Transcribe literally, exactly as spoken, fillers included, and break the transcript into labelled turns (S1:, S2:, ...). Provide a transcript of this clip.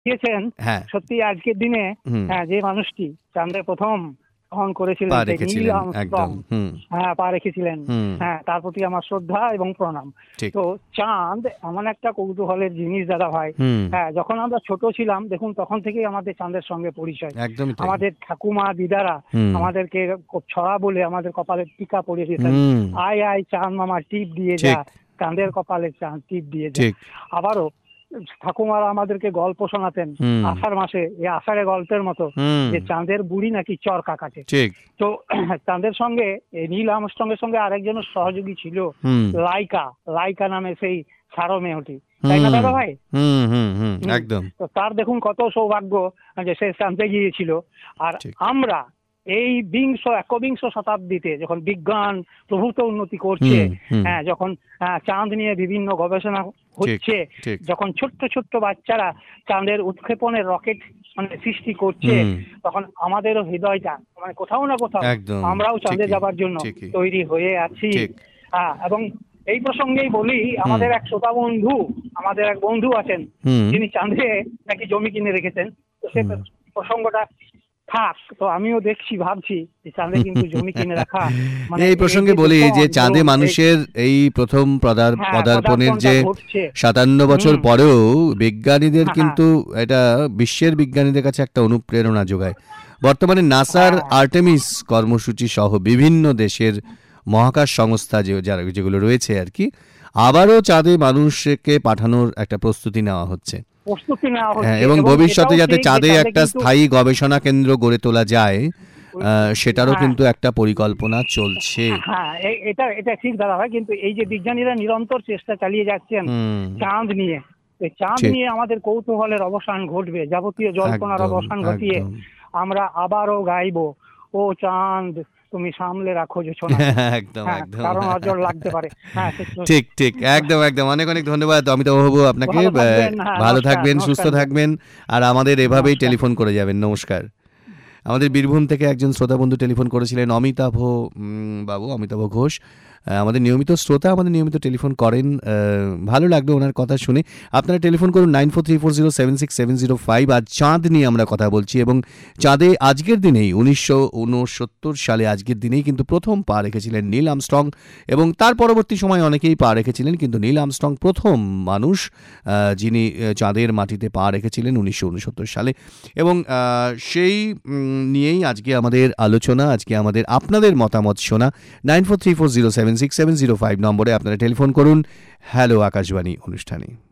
S1: দিয়েছেন,
S2: হ্যাঁ
S1: সত্যি আজকের দিনে
S2: হুম
S1: হ্যাঁ, যে মানুষটি চাঁদে প্রথম গ্রহণ করেছিলেন,
S2: পা
S1: সেই নীল
S2: রেখেছিলেন
S1: আর্মস্ট্রং,
S2: একদম। হুম
S1: হ্যাঁ পা রেখেছিলেন,
S2: হুম
S1: হ্যাঁ তার প্রতি আমার শ্রদ্ধা এবং প্রণাম।
S2: ঠিক।
S1: তো চাঁদ এমন একটা কৌতূহলের জিনিস দাদা ভাই।
S2: হুম
S1: হ্যাঁ, যখন আমরা ছোট ছিলাম দেখুন তখন থেকেই আমাদের চাঁদের সঙ্গে পরিচয়।
S2: একদমই তাই।
S1: আমাদের ঠাকুমা দিদারা
S2: হুম
S1: আমাদেরকে ক- ছড়া বলে আমাদের কপালে টিকা পরিয়ে দিতেন,
S2: হুম
S1: আয় আয় চাঁদ মামা টিপ দিয়ে যা,
S2: ঠিক
S1: চাঁদের কপালে চাঁদ টিপ দিয়ে যা।
S2: ঠিক।
S1: আবারও ঠাকুমারা আমাদেরকে গল্প শোনাতেন
S2: হুম
S1: আষাঢ় মাসে, এই আষাঢ়ে গল্পের মতো,
S2: হুম
S1: যে চাঁদের বুড়ি নাকি চরকা কাটে।
S2: ঠিক।
S1: তো চাঁদের সঙ্গে এই নীল আর্মস্ট্রং এর সঙ্গে আরেকজনের সহযোগী ছিল
S2: হুম
S1: লাইকা, লাইকা নামে সেই সারমেয়টি, তাই না
S2: হুম
S1: দাদা ভাই?
S2: হুম হুম হুম
S1: হুম।
S2: একদম
S1: তো তার দেখুন কত সৌভাগ্য যে সে চাঁদে গিয়েছিল। আর
S2: ঠিক।
S1: আমরা এই বিংশ একবিংশ শতাব্দীতে যখন বিজ্ঞান প্রভূত উন্নতি করছে,
S2: হুম হুম
S1: হ্যাঁ যখন আহ, চাঁদ নিয়ে বিভিন্ন গবেষণা
S2: ঠিক
S1: হচ্ছে,
S2: ঠিক।
S1: যখন ছোট্ট ছোট্ট বাচ্চারা চাঁদের উৎক্ষেপণের রকেট মানে সৃষ্টি করছে,
S2: হুম
S1: তখন আমাদেরও হৃদয়টা মানে কোথাও না কোথাও
S2: একদম
S1: আমরাও চাঁদে
S2: ঠিকই
S1: যাবার জন্য
S2: ঠিকই
S1: তৈরি হয়ে আছি।
S2: ঠিক।
S1: হ্যাঁ, এবং এই প্রসঙ্গেই বলি,
S2: হুম
S1: আমাদের এক শ্রোতা বন্ধু, আমাদের এক বন্ধু আছেন
S2: হুম
S1: যিনি চাঁদে নাকি জমি কিনে রেখেছেন। তো সে
S2: হুম
S1: প্রসঙ্গটা থাক, তো আমিও দেখছি ভাবছি যে চাঁদে কিন্তু জমি কিনে রাখা মানে
S2: এই
S1: এই
S2: প্রসঙ্গে
S1: যে
S2: বলি যে
S1: দূষণ
S2: চাঁদে
S1: ধরুন, এই
S2: মানুষের এই প্রথম পদার
S1: হ্যাঁ
S2: পদার্পণের
S1: পদার্পণটা
S2: যে
S1: ঘটছে।
S2: সাতান্ন বছর
S1: হুম।
S2: পরেও বিজ্ঞানীদের
S1: হ্যাঁ হ্যাঁ
S2: কিন্তু এটা বিশ্বের বিজ্ঞানীদের কাছে একটা অনুপ্রেরণা যোগায়। বর্তমানে নাসার
S1: হ্যাঁ
S2: আর্টেমিস কর্মসূচি সহ বিভিন্ন দেশের মহাকাশ সংস্থা যে যারা যেগুলো রয়েছে আর কি, আবারও চাঁদে মানুষকে পাঠানোর একটা প্রস্তুতি নেওয়া হচ্ছে।
S1: প্রস্তুতি নেওয়া
S2: হ্যাঁ,
S1: হচ্ছে,
S2: এবং
S1: এবং
S2: ভবিষ্যতে
S1: এটাও
S2: যাতে
S1: ঠিক যে
S2: চাঁদে
S1: চাঁদে
S2: একটা
S1: কিন্তু
S2: স্থায়ী গবেষণা কেন্দ্র গড়ে তোলা যায় আহ, সেটারও
S1: হ্যাঁ
S2: কিন্তু একটা পরিকল্পনা চলছে।
S1: হ্যাঁ এ- এটা এটা ঠিক দাদা ভাই, কিন্তু এই যে বিজ্ঞানীরা নিরন্তর চেষ্টা চালিয়ে যাচ্ছেন
S2: হুম
S1: চাঁদ নিয়ে, এই চাঁদ
S2: ঠিক।
S1: নিয়ে আমাদের কৌতূহলের অবসান ঘটবে, যাবতীয় জল্পনার
S2: একদম
S1: অবসান ঘটিয়ে
S2: একদম
S1: আমরা আবারও গাইবো, ও চাঁদ তুমি সামলে রাখো জোছনাকে।
S2: একদম
S1: হ্যাঁ,
S2: একদম
S1: কারণ নজর লাগতে পারে। হ্যাঁ সে তো-
S2: ঠিক ঠিক একদম একদম। অনেক অনেক ধন্যবাদ অমিতাভ বাবু আপনাকে।
S1: ভালো
S2: আহ,
S1: থাকবেন, হ্যাঁ
S2: ভালো
S1: নমস্কার,
S2: থাকবেন, সুস্থ
S1: নমস্কার দাদা,
S2: থাকবেন, আর আমাদের এভাবেই
S1: নমস্কার।
S2: টেলিফোন করে যাবেন। নমস্কার। আমাদের বীরভূম থেকে একজন শ্রোতা বন্ধু টেলিফোন করেছিলেন, অমিতাভ উম, বাবু, অমিতাভ ঘোষ। আহ, আমাদের নিয়মিত শ্রোতা, আমাদের নিয়মিত টেলিফোন করেন। আহ, ভালো লাগলো ওনার কথা শুনে। আপনারা টেলিফোন করুন nine four three four zero seven six seven zero five. আজ চাঁদ নিয়ে আমরা কথা বলছি, এবং চাঁদে আজকের দিনেই উনিশশো উনসত্তর সালে আজকের দিনেই কিন্তু প্রথম পা রেখেছিলেন নীল আর্মস্ট্রং, এবং তার পরবর্তী সময় অনেকেই পা রেখেছিলেন, কিন্তু নীল আর্মস্ট্রং প্রথম মানুষ আহ, যিনি আহ, চাঁদের মাটিতে পা রেখেছিলেন উনিশশো উনসত্তর সালে। এবং আহ, সেই উম, নিয়েই আজকে আমাদের আলোচনা, আজকে আমাদের আপনাদের মতামত শোনা। Nine four three four zero seven six seven zero five নম্বরে আপনারা টেলিফোন করুন হ্যালো আকাশবাণী অনুষ্ঠানে।